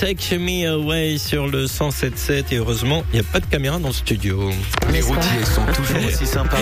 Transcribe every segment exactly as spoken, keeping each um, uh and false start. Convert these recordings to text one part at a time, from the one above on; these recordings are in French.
Take Me Away sur le cent sept sept et heureusement, il n'y a pas de caméra dans le studio. Les routiers sont toujours aussi sympas.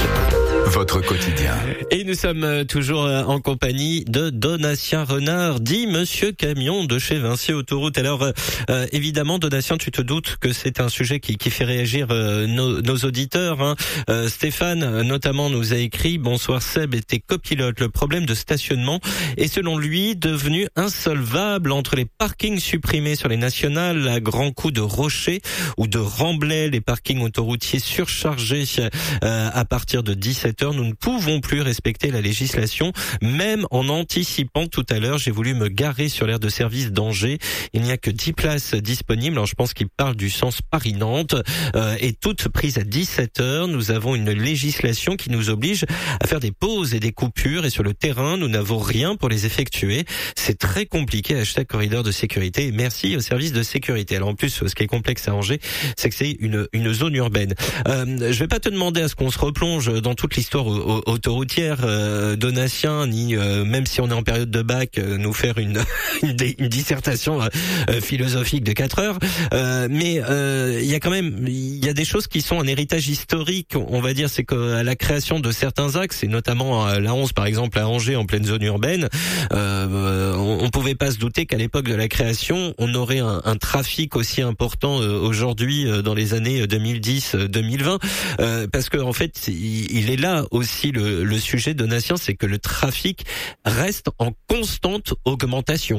Votre quotidien. Et nous sommes toujours en compagnie de Donatien Renard, dit Monsieur Camion de chez Vinci Autoroute. Alors, euh, évidemment, Donatien, tu te doutes que c'est un sujet qui, qui fait réagir euh, nos, nos auditeurs. Hein. Euh, Stéphane, notamment, nous a écrit « Bonsoir Seb et tes copilotes. Le problème de stationnement est selon lui devenu insolvable entre les parkings supprimés sur les nationales à grands coups de rochers ou de remblais, les parkings autoroutiers surchargés euh, à partir de dix-sept heures. Nous ne pouvons plus respecter la législation, même en anticipant. Tout à l'heure, j'ai voulu me garer sur l'aire de service d'Angers. Il n'y a que dix places disponibles. Alors, je pense qu'il parle du sens Paris-Nantes euh, et toutes prises à dix-sept heures. Nous avons une législation qui nous oblige à faire des pauses et des coupures et sur le terrain, nous n'avons rien pour les effectuer. C'est très compliqué. Hashtag corridor de sécurité. Et merci au service de sécurité. Alors, en plus, ce qui est complexe à Angers, c'est que c'est une, une zone urbaine. Euh, je vais pas te demander à ce qu'on se replonge dans toute l'histoire autoroutière, euh, Donatien, ni euh, même si on est en période de bac, euh, nous faire une, une, une dissertation euh, philosophique de quatre heures. Euh, mais euh, il y a quand même, il y a des choses qui sont un héritage historique. On va dire, c'est qu'à la création de certains axes, et notamment à l'A onze par exemple à Angers, en pleine zone urbaine, euh, on, on pouvait pas se douter qu'à l'époque de la création, on aurait un, un trafic aussi important euh, aujourd'hui euh, dans les années deux mille dix deux mille vingt, euh, parce que en fait, il, il est là aussi le, le sujet de Donatien, c'est que le trafic reste en constante augmentation.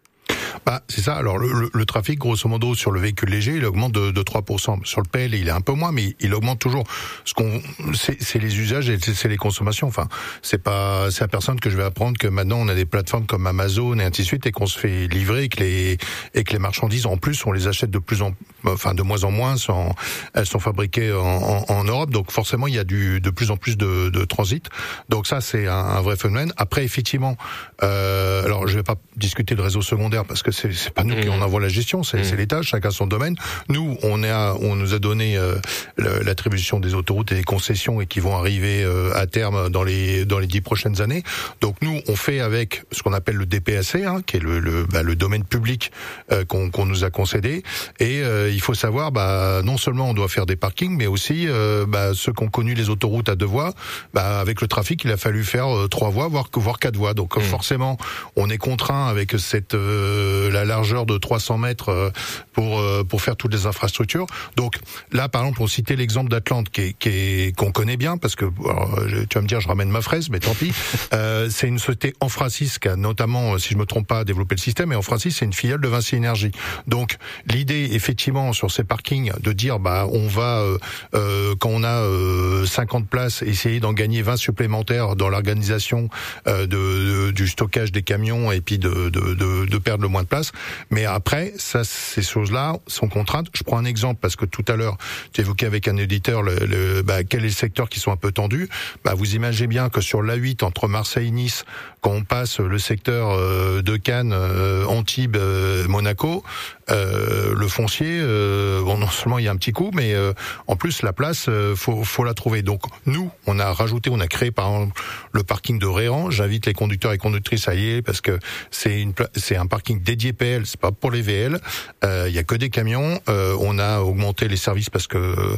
Bah, c'est ça. Alors, le, le, le trafic, grosso modo, sur le véhicule léger, il augmente de, de trois pour cent. Sur le P L, il est un peu moins, mais il augmente toujours. Ce qu'on, c'est, c'est les usages et c'est, c'est les consommations. Enfin, c'est pas, c'est à personne que je vais apprendre que maintenant on a des plateformes comme Amazon et ainsi de suite et qu'on se fait livrer et que les, et que les marchandises, en plus, on les achète de plus en, enfin, de moins en moins. Sont, elles sont fabriquées en, en, en Europe. Donc, forcément, il y a du, de plus en plus de, de transit. Donc, ça, c'est un, un vrai phénomène. Après, effectivement, euh, alors, je vais pas discuter de réseau secondaire parce que c'est, c'est pas nous qui en avons la gestion, c'est, mmh. c'est l'État, chacun son domaine. Nous, on est à, on nous a donné euh, l'attribution des autoroutes et des concessions et qui vont arriver euh, à terme dans les dans les dix prochaines années. Donc nous, on fait avec ce qu'on appelle le D P S C, hein, qui est le le, bah, le domaine public euh, qu'on, qu'on nous a concédé. Et euh, il faut savoir, bah, non seulement on doit faire des parkings, mais aussi euh, bah, ceux qui ont connu les autoroutes à deux voies, bah, avec le trafic, il a fallu faire euh, trois voies, voire voire quatre voies. Donc mmh. forcément, on est contraint avec cette euh, la largeur de trois cents mètres pour pour faire toutes les infrastructures. Donc là, par exemple, on citait l'exemple d'Atlante, qui est, qui est qu'on connaît bien parce que alors, tu vas me dire, je ramène ma fraise, mais tant pis. euh, c'est une société Enfrasis qui a notamment, si je me trompe pas, développé le système. Et Enfrasis, c'est une filiale de Vinci Énergie. Donc l'idée, effectivement, sur ces parkings, de dire, bah, on va euh, euh, quand on a euh, cinquante places, essayer d'en gagner vingt supplémentaires dans l'organisation euh, de, de du stockage des camions et puis de de de, de perdre le moins de place. Mais après, ça, ces choses-là sont contraintes. Je prends un exemple parce que tout à l'heure, tu évoquais avec un éditeur le, le bah, quel est le secteur qui sont un peu tendus. Bah, vous imaginez bien que sur l'A huit entre Marseille et Nice, quand on passe le secteur euh, de Cannes, euh, Antibes, euh, Monaco, euh, le foncier, euh, bon, non seulement il y a un petit coup, mais euh, en plus la place, euh, faut, faut la trouver. Donc nous, on a rajouté, on a créé par exemple le parking de Réan. J'invite les conducteurs et conductrices à y aller parce que c'est une, c'est un parking dédié P L, c'est pas pour les V L. Il euh, y a que des camions. Euh, on a augmenté les services parce que